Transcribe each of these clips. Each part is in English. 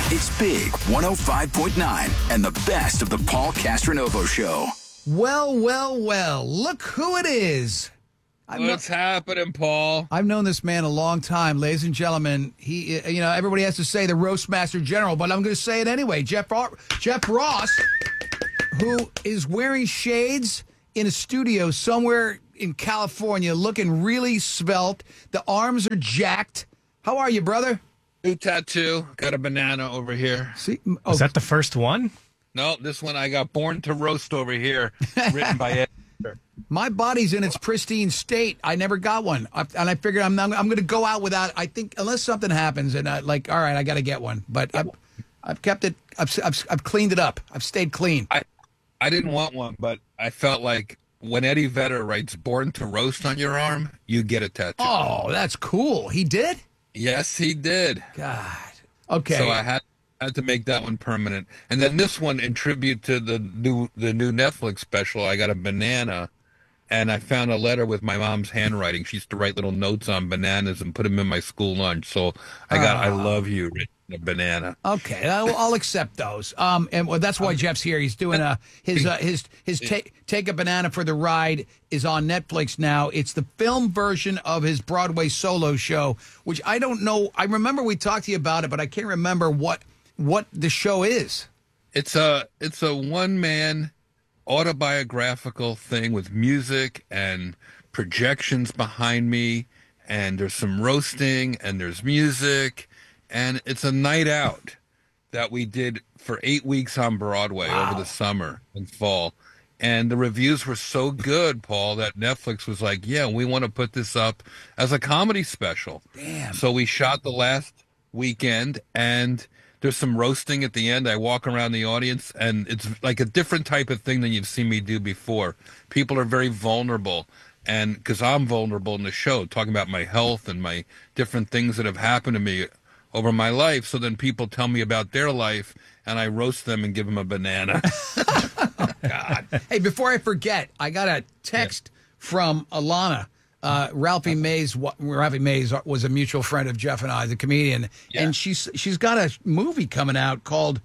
It's Big 105.9 and the best of the Paul Castronovo Show. Well, look who it is. What's happening, Paul? I've known this man a long time, ladies and gentlemen. He, everybody has to say the Roastmaster General, but I'm going to say it anyway. Jeff Ross, who is wearing shades in a studio somewhere in California, looking really svelte. The arms are jacked. How are you, brother? New tattoo. Got a banana over here. See, Was that the first one? No, this one I got Born to Roast over here, written by Ed. my body's in its pristine state. I never got one, and I figured I'm going to go out without. I think unless something happens, and all right, I got to get one. But I've kept it. I've cleaned it up. I've stayed clean. I didn't want one, but I felt like when Eddie Vedder writes "Born to Roast" on your arm, you get a tattoo. Oh, that's cool. He did? Yes, he did. God. Okay. So I had to make that one permanent, and then this one in tribute to the new Netflix special. I got a banana. And I found a letter with my mom's handwriting. She used to write little notes on bananas and put them in my school lunch. So I got "I love you" written in a banana. Okay, I'll accept those. And that's why Jeff's here. He's doing his Take a Banana for the Ride is on Netflix now. It's the film version of his Broadway solo show, which I don't know. I remember we talked to you about it, but I can't remember what the show is. It's a one-man autobiographical thing with music and projections behind me, and there's some roasting and there's music, and it's a night out that we did for 8 weeks on Broadway over the summer and fall. And the reviews were so good, Paul, that Netflix was like, yeah, we want to put this up as a comedy special. Damn. So we shot the last weekend, and there's some roasting at the end. I walk around the audience, and it's like a different type of thing than you've seen me do before. People are very vulnerable, and because I'm vulnerable in the show, talking about my health and my different things that have happened to me over my life. So then people tell me about their life, and I roast them and give them a banana. Oh, God. Hey, before I forget, I got a text from Alana. Ralphie Mays was a mutual friend of Jeff and I, the comedian, and she's got a movie coming out called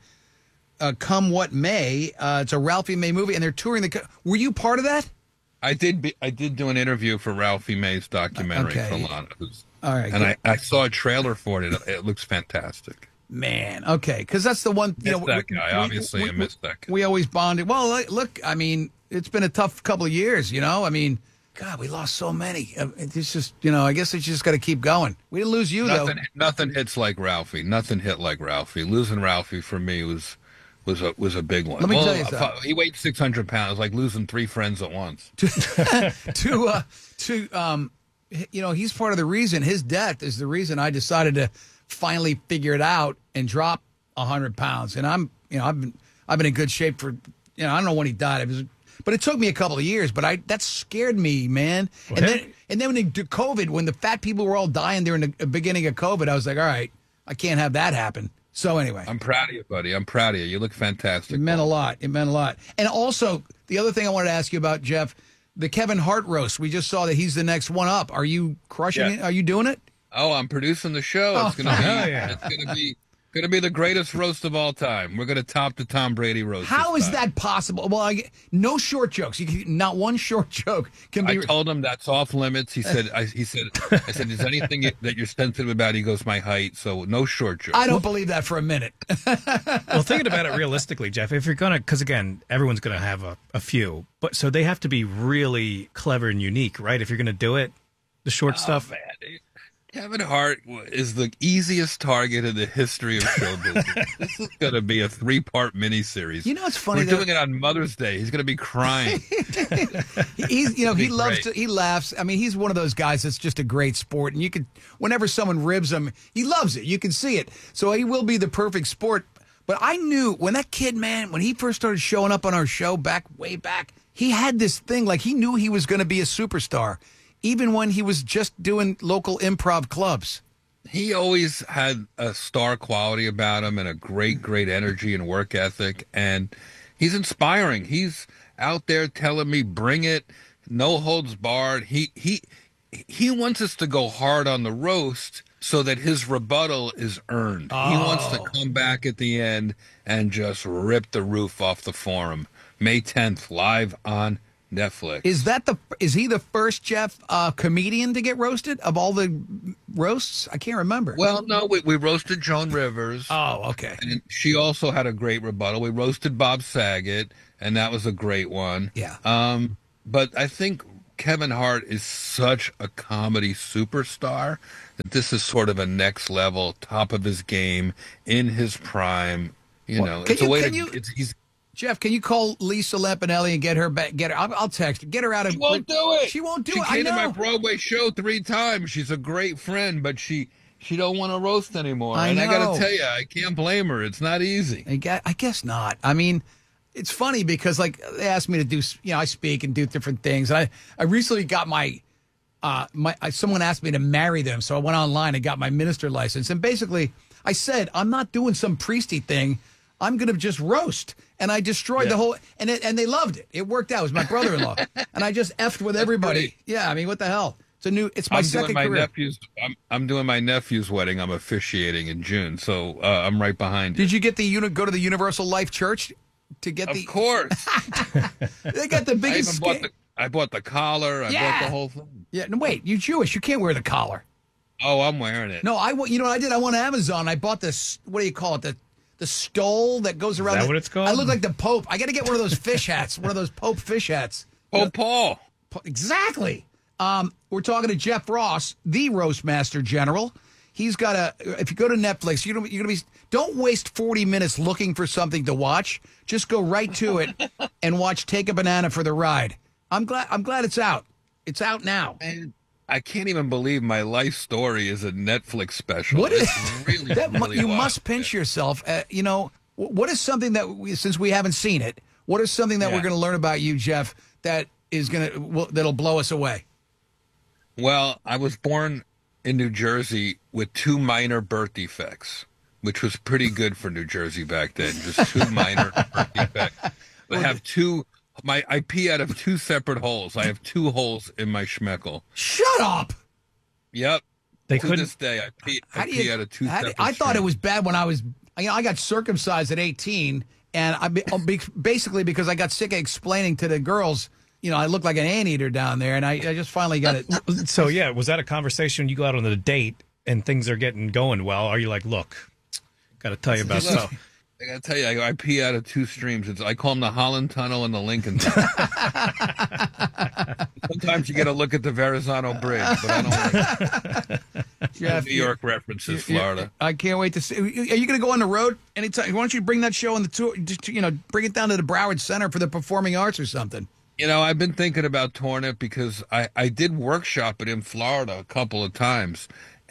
"Come What May." It's a Ralphie May movie, and they're touring Were you part of that? I did do an interview for Ralphie May's documentary for Lana. All right, and I saw a trailer for it. It looks fantastic. Man, okay, because that's the one. I missed that guy. We always bonded. Well, look, I mean, it's been a tough couple of years. I mean. God, we lost so many. It's just, I guess it's just got to keep going. We didn't lose you, though. Nothing hits like Ralphie. Nothing hit like Ralphie. Losing Ralphie for me was a big one. Let me tell you something. He weighed 600 pounds, like losing 3 friends at once. He's part of the reason. His death is the reason I decided to finally figure it out and drop 100 pounds. And I've been in good shape for, I don't know when he died. But it took me a couple of years, but that scared me, man. What? And then when they did COVID, when the fat people were all dying during the beginning of COVID, I was like, all right, I can't have that happen. So anyway. I'm proud of you, buddy. I'm proud of you. You look fantastic. It meant a lot. And also, the other thing I wanted to ask you about, Jeff, the Kevin Hart roast. We just saw that he's the next one up. Are you crushing it? Are you doing it? Oh, I'm producing the show. It's going to be the greatest roast of all time. We're going to top the Tom Brady roast. How is that possible? Well, no short jokes. Not one short joke can be. I told him that's off limits. He said, I said, is anything that you're sensitive about? He goes, my height. So no short jokes. I don't believe that for a minute. Well, thinking about it realistically, Jeff, if you're going to, because again, everyone's going to have a few, but so they have to be really clever and unique, right? If you're going to do it, the short stuff. Man. Kevin Hart is the easiest target in the history of show business. This is going to be a 3-part miniseries. It's funny. We're doing it on Mother's Day. He's going to be crying. He laughs. I mean, he's one of those guys that's just a great sport. And whenever someone ribs him, he loves it. You can see it. So he will be the perfect sport. But I knew when that kid, man, when he first started showing up on our show way back, he had this thing, like he knew he was going to be a superstar. Even when he was just doing local improv clubs. He always had a star quality about him and a great, great energy and work ethic. And he's inspiring. He's out there telling me, bring it, no holds barred. He wants us to go hard on the roast, so that his rebuttal is earned. He wants to come back at the end and just rip the roof off the forum. May 10th, live on Netflix. Is he the first, Jeff, comedian to get roasted of all the roasts? I can't remember. Well, no, we roasted Joan Rivers. Oh, okay. And she also had a great rebuttal. We roasted Bob Saget, and that was a great one. Yeah. But I think Kevin Hart is such a comedy superstar that this is sort of a next level, top of his game, in his prime. Jeff, can you call Lisa Lampanelli and get her back? I'll text her. Get her out of. She won't do it. She won't do it. She came I to my know. Broadway show 3 times. She's a great friend, but she don't want to roast anymore. I I got know. to tell you, I can't blame her. It's not easy. I guess not. I mean, it's funny because like they asked me to do, I speak and do different things. I recently got someone asked me to marry them, so I went online and got my minister license. And basically, I said I'm not doing some priesty thing. I'm going to just roast. And I destroyed the whole, and they loved it. It worked out. It was my brother-in-law. And I just effed with everybody. Great. Yeah, I mean, what the hell? It's my second career. I'm doing my nephew's wedding. I'm officiating in June, so I'm right behind you. Did you get go to the Universal Life Church to get Of course. They got the biggest I bought the collar. I bought the whole thing. Yeah, no, wait, you're Jewish. You can't wear the collar. Oh, I'm wearing it. No, you know what I did? I went on Amazon. I bought this, what do you call it? The stole that goes around. Is that what it's called? I look like the Pope. I got to get one of those fish hats, one of those Pope fish hats. Oh, Paul. Exactly. We're talking to Jeff Ross, the Roastmaster General. He's got if you go to Netflix, you're gonna be. Don't waste 40 minutes looking for something to watch. Just go right to it and watch Take a Banana for the Ride. I'm glad it's out. It's out now. Man, I can't even believe my life story is a Netflix special. What is it's really, that? really You wild. must pinch yourself. What is something that since we haven't seen it, what is something that we're going to learn about you, Jeff, that is that'll blow us away? Well, I was born in New Jersey with 2 minor birth defects, which was pretty good for New Jersey back then. Just 2 minor birth defects. I have I pee out of 2 separate holes. I have 2 holes in my schmeckle. Shut up. Yep. They To couldn't. this day, I pee out of 2 separate I thought it streams. was bad when I was. I got circumcised at 18, and basically because I got sick of explaining to the girls. I look like an anteater down there, and I just finally got it. So, yeah, was that a conversation you go out on a date and things are getting going well? Are you like, look, got to tell you about stuff? I gotta tell you, I pee out of 2 streams. I call them the Holland Tunnel and the Lincoln Tunnel. Sometimes you get a look at the Verrazano Bridge, but I don't like Jeff, New York references, Florida. I can't wait to see. Are you going to go on the road anytime? Why don't you bring that show on the tour? Just, bring it down to the Broward Center for the Performing Arts or something. I've been thinking about touring it because I did workshop it in Florida a couple of times,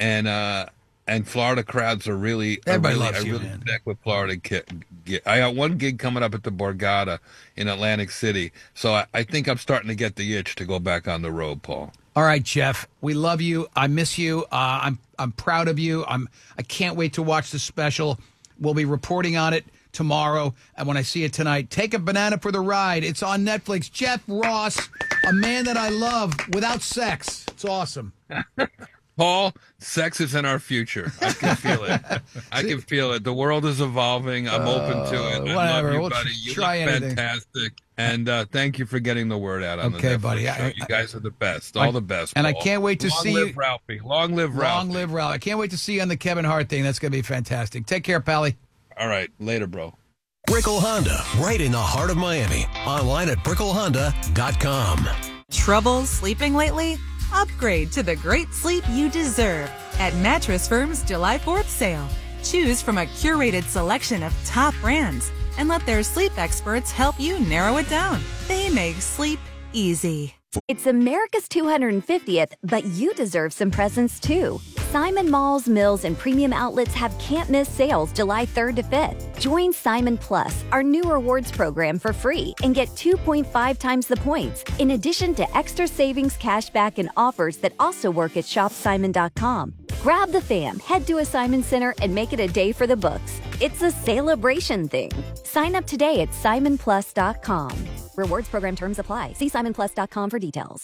and Florida crowds are really. Everybody I loves you, really man. connect with Florida. I got one gig coming up at the Borgata in Atlantic City, so I think I'm starting to get the itch to go back on the road, Paul. All right, Jeff. We love you. I miss you. I'm proud of you. I can't wait to watch the special. We'll be reporting on it tomorrow, and when I see it tonight, Take a Banana for the Ride. It's on Netflix. Jeff Ross, a man that I love without sex. It's awesome. Paul, sex is in our future. I can feel it. I can feel it. The world is evolving. I'm open to it. I whatever. love you, We'll buddy. You try look anything. fantastic. And thank you for getting the word out on Okay, the Netflix buddy. show. You guys are the best. All the best, and I Paul. can't wait to Long see live you. Ralphie. Long live Ralphie. Long live Ralph. I can't wait to see you on the Kevin Hart thing. That's going to be fantastic. Take care, Pally. All right. Later, bro. Brickell Honda, right in the heart of Miami. Online at bricklehonda.com. Trouble sleeping lately? Upgrade to the great sleep you deserve at Mattress Firm's July 4th sale. Choose from a curated selection of top brands and let their sleep experts help you narrow it down. They make sleep easy. It's America's 250th, but you deserve some presents too. Simon Malls, Mills, and Premium Outlets have can't-miss sales July 3rd to 5th. Join Simon Plus, our new rewards program, for free and get 2.5 times the points, in addition to extra savings, cashback, and offers that also work at shopsimon.com. Grab the fam, head to a Simon Center, and make it a day for the books. It's a celebration thing. Sign up today at simonplus.com. Rewards program terms apply. See simonplus.com for details.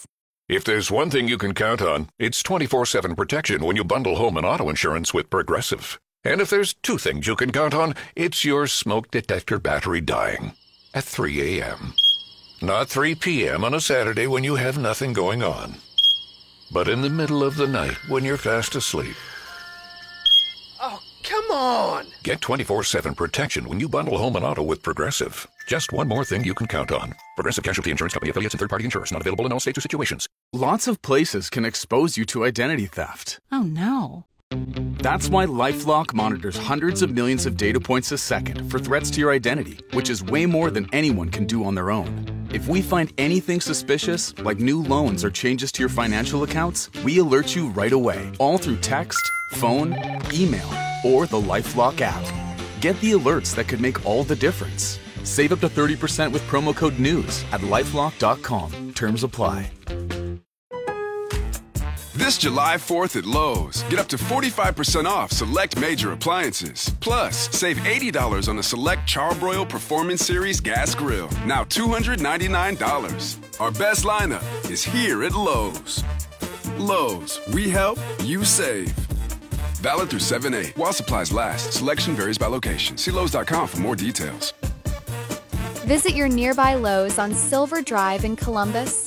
If there's one thing you can count on, it's 24/7 protection when you bundle home and auto insurance with Progressive. And if there's two things you can count on, it's your smoke detector battery dying at 3 a.m. Not 3 p.m. on a Saturday when you have nothing going on, but in the middle of the night when you're fast asleep. Oh, come on! Get 24/7 protection when you bundle home and auto with Progressive. Just one more thing you can count on. Progressive Casualty Insurance Company, affiliates, and third-party insurers. Not available in all states or situations. Lots of places can expose you to identity theft. Oh, no. That's why LifeLock monitors hundreds of millions of data points a second for threats to your identity, which is way more than anyone can do on their own. If we find anything suspicious, like new loans or changes to your financial accounts, we alert you right away, all through text, phone, email, or the LifeLock app. Get the alerts that could make all the difference. Save up to 30% with promo code NEWS at LifeLock.com. Terms apply. This July 4th at Lowe's, get up to 45% off select major appliances. Plus, save $80 on a select Charbroil Performance Series gas grill, now $299. Our best lineup is here at Lowe's. Lowe's, we help, you save. Valid through 7/8. While supplies last, selection varies by location. See Lowe's.com for more details. Visit your nearby Lowe's on Silver Drive in Columbus.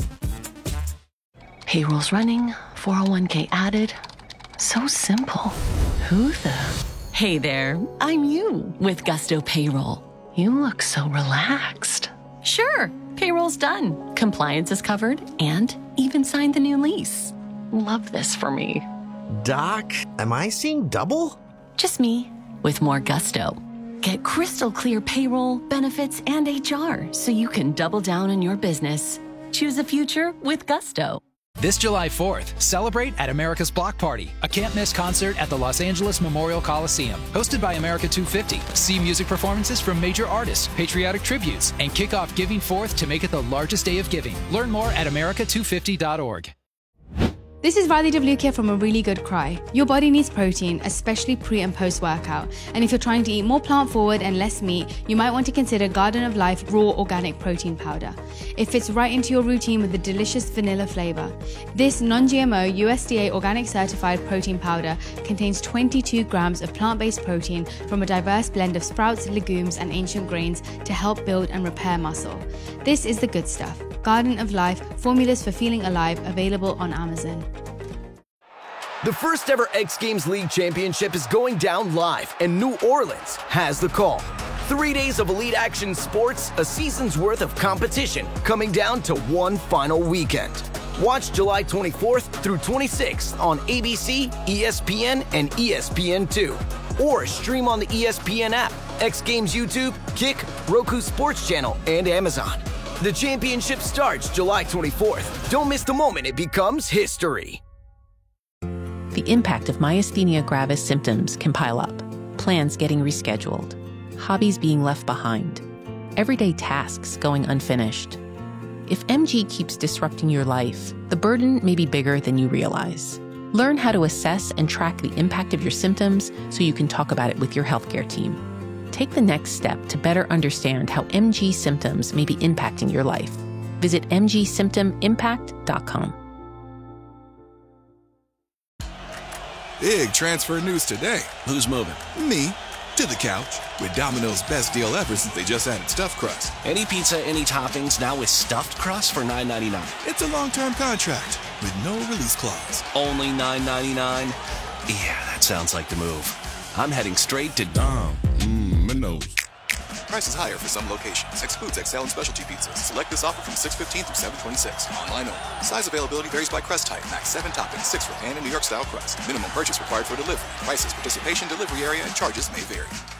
Payroll's running, 401k added. So simple. Who the? Hey there, I'm you with Gusto Payroll. You look so relaxed. Sure, payroll's done. Compliance is covered and even signed the new lease. Love this for me. Doc, am I seeing double? Just me with more gusto. Get crystal clear payroll, benefits, and HR so you can double down on your business. Choose a future with Gusto. This July 4th, celebrate at America's Block Party, a can't-miss concert at the Los Angeles Memorial Coliseum. Hosted by America 250, see music performances from major artists, patriotic tributes, and kick off Giving Forth to make it the largest day of giving. Learn more at america250.org. This is Riley Devlukia from A Really Good Cry. Your body needs protein, especially pre and post workout. And if you're trying to eat more plant forward and less meat, you might want to consider Garden of Life Raw Organic Protein Powder. It fits right into your routine with a delicious vanilla flavor. This non-GMO USDA organic certified protein powder contains 22 grams of plant-based protein from a diverse blend of sprouts, legumes, and ancient grains to help build and repair muscle. This is the good stuff. Garden of Life, formulas for feeling alive, available on Amazon. The first ever X Games League Championship is going down live, and New Orleans has the call. 3 days of elite action sports, a season's worth of competition, coming down to one final weekend. Watch July 24th through 26th on ABC, ESPN, and ESPN2. Or stream on the ESPN app, X Games YouTube, Kick, Roku Sports Channel, and Amazon. The championship starts July 24th. Don't miss the moment it becomes history. The impact of myasthenia gravis symptoms can pile up. Plans getting rescheduled. Hobbies being left behind. Everyday tasks going unfinished. If MG keeps disrupting your life, the burden may be bigger than you realize. Learn how to assess and track the impact of your symptoms so you can talk about it with your healthcare team. Take the next step to better understand how MG symptoms may be impacting your life. Visit mgsymptomimpact.com. Big transfer news today. Who's moving? Me. To the couch. With Domino's best deal ever since they just added stuffed crust. Any pizza, any toppings, now with stuffed crust for $9.99. It's a long-term contract with no release clause. Only $9.99? Yeah, that sounds like the move. I'm heading straight to Domino's. Prices higher for some locations. Excludes XL and specialty pizzas. Select this offer from 6/15 through 7/26. Online only. Size availability varies by crust type. Max 7 toppings, 6 for pan and New York style crust. Minimum purchase required for delivery. Prices, participation, delivery area, and charges may vary.